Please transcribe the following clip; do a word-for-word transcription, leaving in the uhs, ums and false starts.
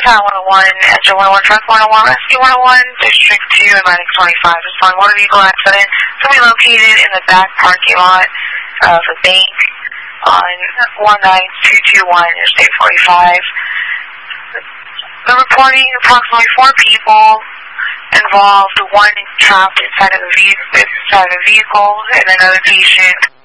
Tower one oh one, Engine one oh one, Truck one oh one, Rescue one oh one, District two, and Medic twenty-five. Just on motor vehicle accident. It's going to be located in the back parking lot of the bank on one nine two two one, Interstate forty-five. They're reporting approximately four people involved, one trapped inside of the vehicle, inside of the vehicle, and another patient